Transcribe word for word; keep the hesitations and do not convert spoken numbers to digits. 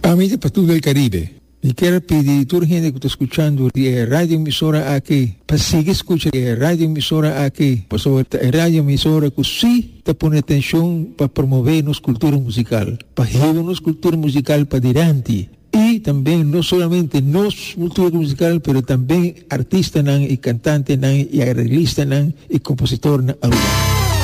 Amici para todo el Caribe, y quiero pedir a toda la gente que está escuchando de radio emisora aquí, para seguir escuchando de radio emisora aquí, por sobre la radio emisora que sí te pone atención para promover nuestra cultura musical, para llevar nuestra cultura musical para adelante. Y también no solamente nuestra cultura musical, pero también artistas y cantantes y arreglistas y compositores.